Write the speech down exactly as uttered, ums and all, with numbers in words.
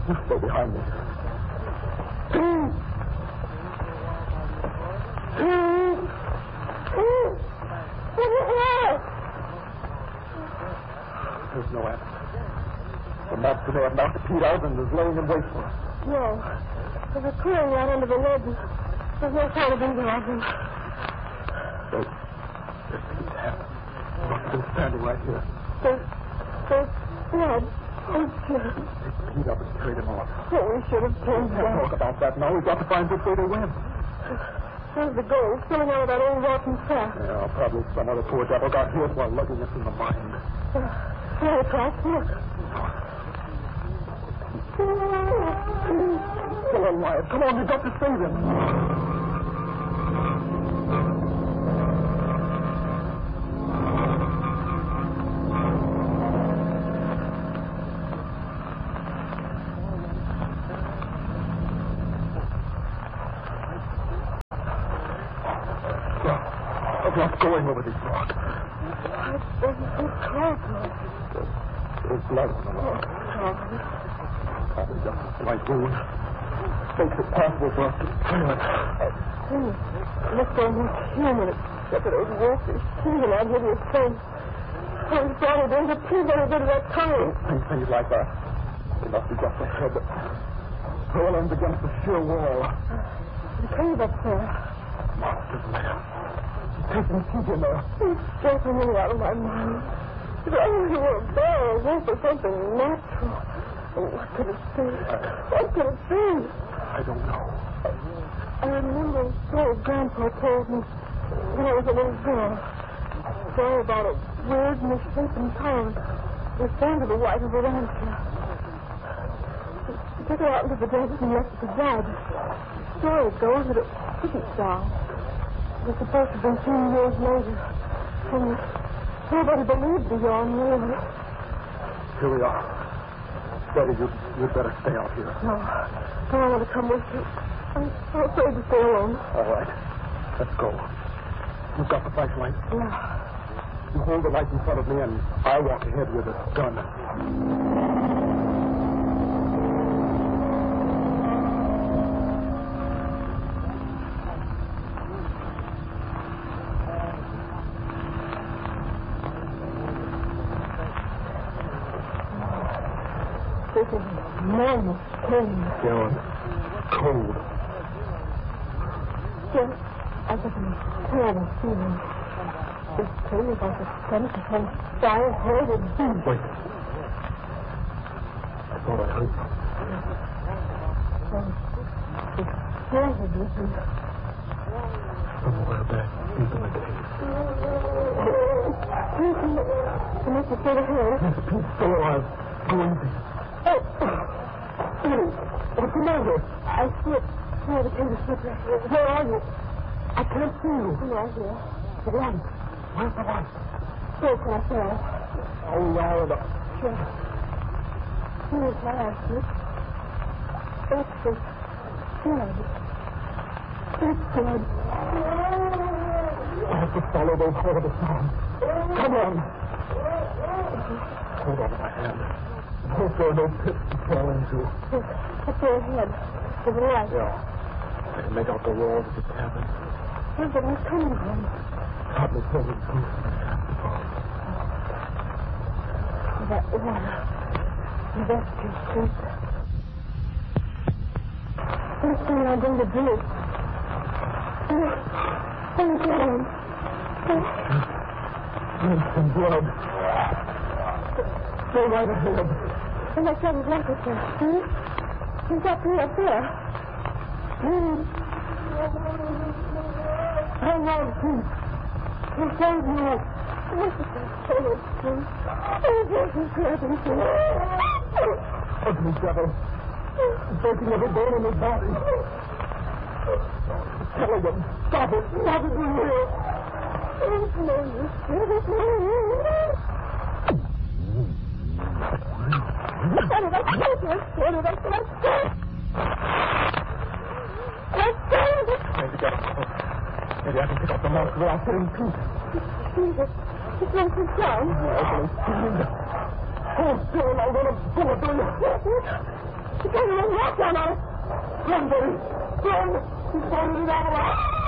Stay behind me. There's no answer. The monster may have knocked Pete out and is laying in wait for us. No. There's a clearing right under the ledge. There's no sign of either of them. There's, there's Pete's hat. He must have been standing right here. There's, there's blood. Oh, shit. Pick Pete up and carried him off. Oh, we should have turned Can't back. talk about that now. We've got to find which way they went. There's the gold spilling out of that old rotten sack. Yeah, probably some other poor devil got hit while lugging us in the mine. Uh, yeah, Cross, look. Still alive. Come on, we've got to save him. What's going over these rocks? There's a crop. There's blood on the rock. Probably just a slight wound. Makes it possible for us to trail it. Hmm. Looks almost human, except for those wolfish teeth and that hideous face. I was probably doing a pretty very good of that time. Things, things like that. They must be just ahead. Hurl ends against the sheer wall. The cave up there. Monster's lair. Taking Pete in there. He's scaring me out of my mind. If only he were a bear or a wolf or something natural. Oh, what could it be? What could it be? I don't know. I remember a story Grandpa told me when I was a little girl. A story about a weird, misshapen town that found to the wife of a rancher. He took her out into the desert and left her to die. The story goes that it didn't die. It was supposed to have been two years later. And nobody believed the yarn, really. Here we are. Betty, you, you'd better stay out here. No. I don't want to come with you. I'm so afraid to stay alone. All right. Let's go. You've got the flashlight. Yeah. You hold the light in front of me, and I'll walk ahead with a gun. This is normal pain. Still cold. Just as if a terrible feeling. This pain is like a stench of some fire-hated beast. Wait. I thought I heard something. Um, it's scared me. Somewhere back deep in the cave. It must have stayed ahead. Yes, Pete's still alive. Go easy. Oh, what's the matter? I slipped. Where the cave is slippery. Where are you? I can't see you. I'm right here. The light. Where's the light? So can I fell. Oh, Lord. Sure. Here's my answer. It's the blood. It's blood. I have to follow those horrible sounds. Come on. Hold on to my hand. Hope there are no pits to fall into. Up there ahead. There's a light. Yeah. I can make out the walls of the cabin. Where's the light coming from? Hardly filled with proof in the afterglow. That water. The rescue street. First thing I'm going to do. Oh, God. There's some blood. Stay right ahead. And I said his rocket there. See? He's got three up there. Hmm. Hang on, Pete. He'll save you. This is a killer, Pete. Oh, this is grabbing Pete. Ugly devil. Breaking every bone in his body. Tell him. Stop it. Stop it, you will. It's no use. It's no use. What did I do? What did I do? Let's go! Maybe get him. Maybe I can pick up the monster without getting Pete. Jesus. It's not too down. Ugly fiend. Hold still and I'll run a bullet through you. He's going to run lockdown on us. Run, Betty. Run. He's going to do that.